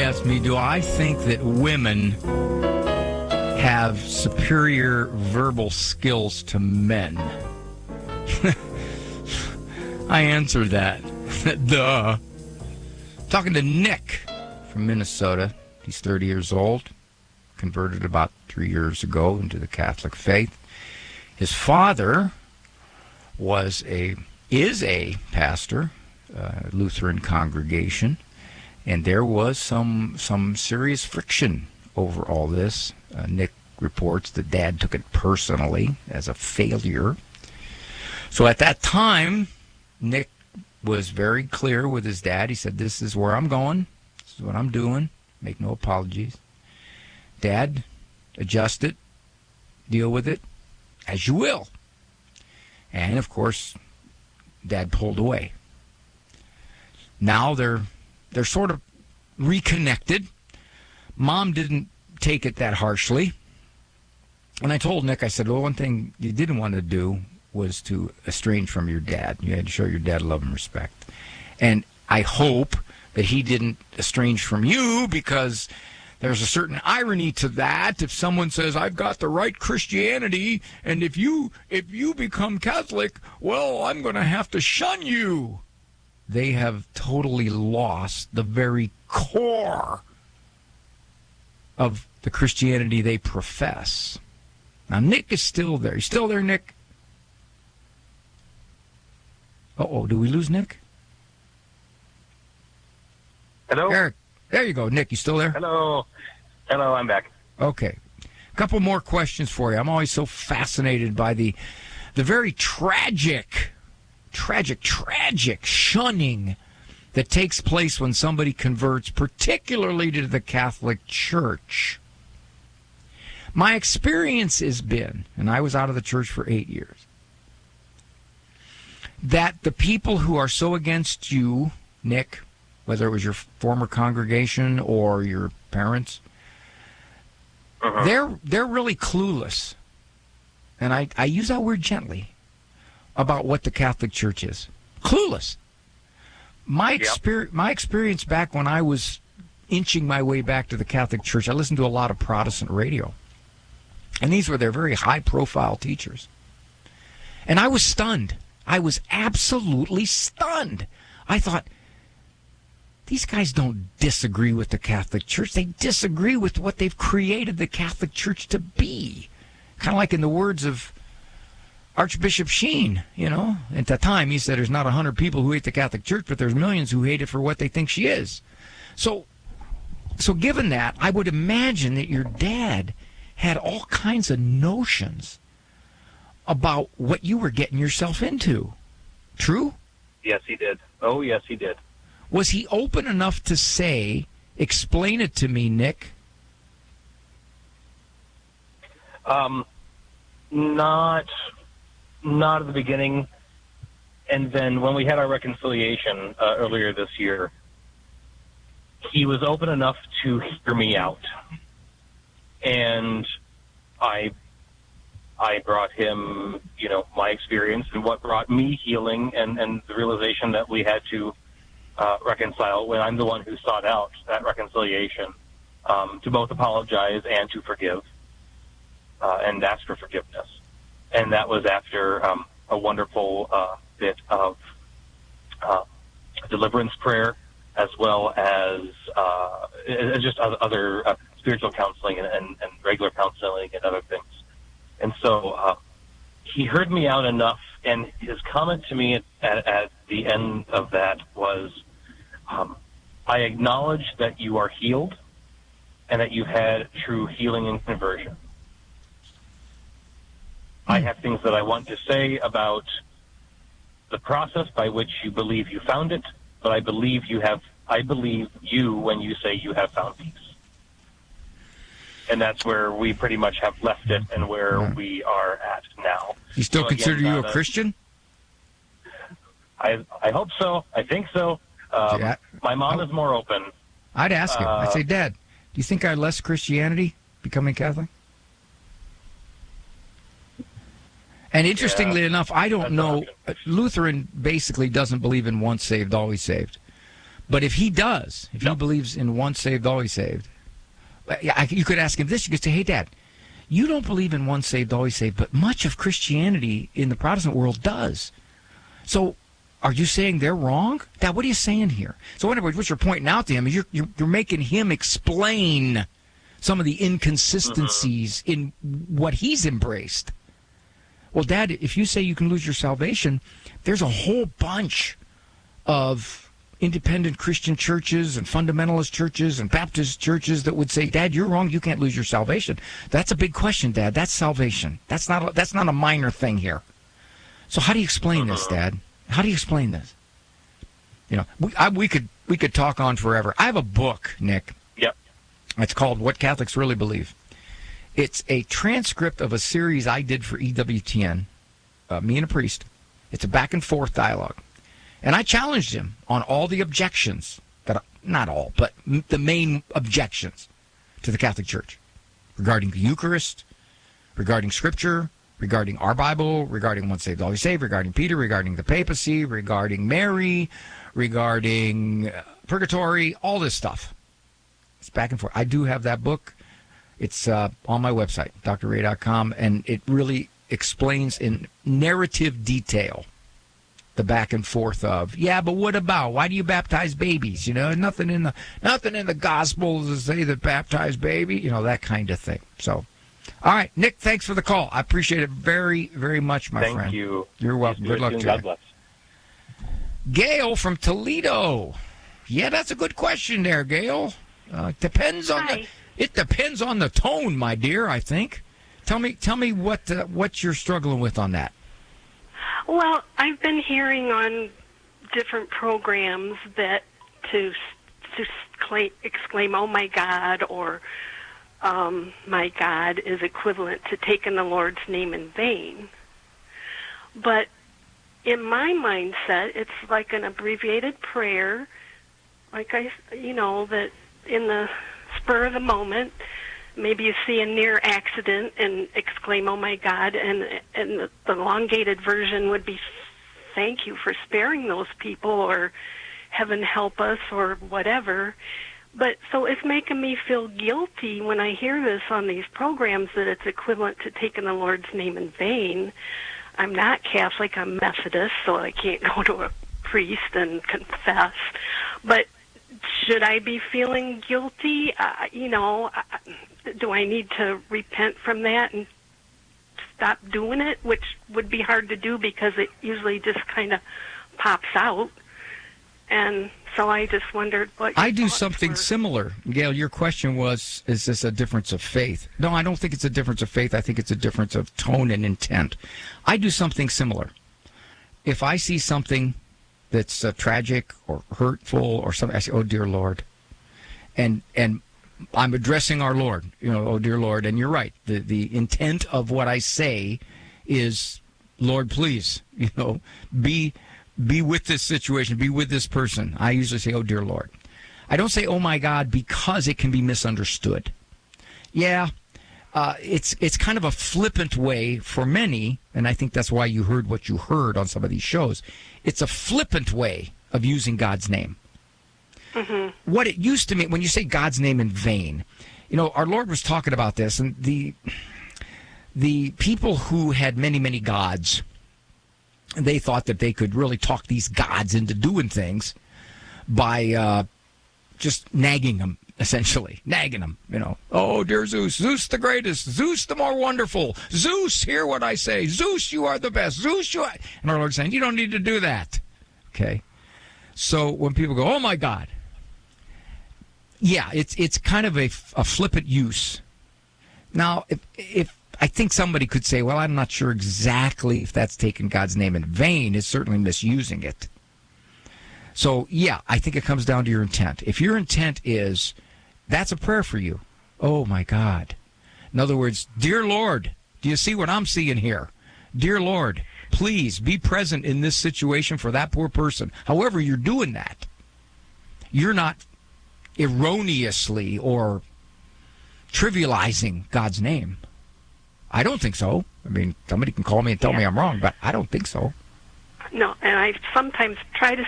asked me, do I think that women have superior verbal skills to men? I answered that. Duh. Talking to Nick from Minnesota. He's 30 years old. Converted about 3 years ago into the Catholic faith. His father is a pastor, Lutheran congregation, and there was some serious friction over all this. Nick reports that Dad took it personally as a failure. So at that time, Nick was very clear with his dad. He said, "This is where I'm going. This is what I'm doing. Make no apologies. Dad, adjust it. Deal with it as you will." And, of course, Dad pulled away. Now they're sort of reconnected. Mom didn't take it that harshly. And I told Nick, I said, well, one thing you didn't want to do was to estrange from your dad. You had to show your dad love and respect. And I hope that he didn't estrange from you, because there's a certain irony to that. If someone says, I've got the right Christianity, and if you become Catholic, well, I'm going to have to shun you. They have totally lost the very core of the Christianity they profess. Now, Nick is still there. You still there, Nick? Uh-oh, do we lose Nick? Hello? Eric, there you go. Nick, you still there? Hello, I'm back. Okay. A couple more questions for you. I'm always so fascinated by the very tragic shunning that takes place when somebody converts, particularly to the Catholic Church. My experience has been, and I was out of the church for 8 years, that the people who are so against you, Nick, whether it was your former congregation or your parents, they're really clueless. And I use that word gently about what the Catholic Church is. Clueless. My experience back when I was inching my way back to the Catholic Church, I listened to a lot of Protestant radio. And these were their very high-profile teachers. And I was stunned. I was absolutely stunned. I thought, these guys don't disagree with the Catholic Church. They disagree with what they've created the Catholic Church to be. Kind of like in the words of Archbishop Sheen, At the time, he said there's not 100 people who hate the Catholic Church, but there's millions who hate it for what they think she is. So given that, I would imagine that your dad had all kinds of notions about what you were getting yourself into. True? Yes, he did. Oh, yes, he did. Was he open enough to say, explain it to me, Nick? Not at the beginning. And then when we had our reconciliation earlier this year, he was open enough to hear me out. And I brought him, my experience and what brought me healing and the realization that we had to reconcile when I'm the one who sought out that reconciliation, to both apologize and to forgive and ask for forgiveness. And that was after a wonderful bit of deliverance prayer, as well as just other spiritual counseling and regular counseling and other things. And so he heard me out enough, and his comment to me at the end of that was, I acknowledge that you are healed and that you had true healing and conversion. I have things that I want to say about the process by which you believe you found it, but I believe you when you say you have found peace. And that's where we pretty much have left it and where we are at now. You still consider you a Christian? I hope so. I think so. My mom is more open. I'd ask him. I'd say, Dad, do you think I less Christianity becoming Catholic? And interestingly enough, I don't know. Lutheran basically doesn't believe in once saved, always saved. But if he does, if he believes in once saved, always saved, you could ask him this. You could say, hey, Dad, you don't believe in once saved, always saved, but much of Christianity in the Protestant world does. So are you saying they're wrong? Dad, what are you saying here? So in other words, what you're pointing out to him is you're making him explain some of the inconsistencies in what he's embraced. Well, Dad, if you say you can lose your salvation, there's a whole bunch of independent Christian churches and fundamentalist churches and Baptist churches that would say, Dad, you're wrong. You can't lose your salvation. That's a big question, Dad. That's salvation. That's not a minor thing here. So how do you explain this, Dad? How do you explain this? You know, we could talk on forever. I have a book, Nick. Yep. It's called What Catholics Really Believe. It's a transcript of a series I did for EWTN, me and a priest. It's a back and forth dialogue. And I challenged him on all the objections, not all, but the main objections to the Catholic Church regarding the Eucharist, regarding Scripture, regarding our Bible, regarding once saved, always saved, regarding Peter, regarding the papacy, regarding Mary, regarding purgatory, all this stuff. It's back and forth. I do have that book. It's on my website, drray.com, and it really explains in narrative detail the back and forth of, yeah, but what about? Why do you baptize babies? You know, nothing in the Gospels to say that baptize baby. You know, that kind of thing. So, all right, Nick, thanks for the call. I appreciate it very, very much, my friend. Thank you. You're welcome. Good luck to you. God bless. Gail from Toledo. Yeah, that's a good question there, Gail. It depends on the tone, my dear. I think. Tell me what you're struggling with on that. Well, I've been hearing on different programs that to exclaim, "Oh my God," or "My God," is equivalent to taking the Lord's name in vain. But in my mindset, it's like an abbreviated prayer, that in the spur of the moment, maybe you see a near accident and exclaim, "Oh my God," and the elongated version would be, "Thank you for sparing those people," or "Heaven help us," or whatever. But so it's making me feel guilty when I hear this on these programs that it's equivalent to taking the Lord's name in vain. I'm not Catholic, I'm Methodist, so I can't go to a priest and confess. But should I be feeling guilty? Do I need to repent from that and stop doing it, which would be hard to do because it usually just kind of pops out? And so I just wondered what I do something similar. Gail, your question was, is this a difference of faith? No, I don't think it's a difference of faith. I think it's a difference of tone and intent. I do something similar. If I see something that's tragic or hurtful or something, I say, "Oh, dear Lord." And I'm addressing our Lord, "Oh, dear Lord." And you're right. The intent of what I say is, "Lord, please, be with this situation, be with this person." I usually say, "Oh, dear Lord." I don't say, "Oh, my God," because it can be misunderstood. Yeah, it's kind of a flippant way for many, and I think that's why you heard what you heard on some of these shows. It's a flippant way of using God's name. Mm-hmm. What it used to mean, when you say God's name in vain, our Lord was talking about this, and the people who had many, many gods, they thought that they could really talk these gods into doing things by just nagging them, essentially. Nagging them, "Oh, dear Zeus, Zeus the greatest, Zeus the more wonderful, Zeus, hear what I say, Zeus, you are the best, Zeus, you are..." And our Lord's saying, "You don't need to do that." Okay? So when people go, "Oh, my God," yeah, it's kind of a flippant use. Now, if I think somebody could say, "Well, I'm not sure exactly if that's taking God's name in vain. It's certainly misusing it." So, yeah, I think it comes down to your intent. If your intent is, that's a prayer for you. "Oh, my God." In other words, "Dear Lord, do you see what I'm seeing here? Dear Lord, please be present in this situation for that poor person." However you're doing that, you're not erroneously or trivializing God's name. I don't think so. I mean, somebody can call me and tell me I'm wrong, but I don't think so. No, and I sometimes try to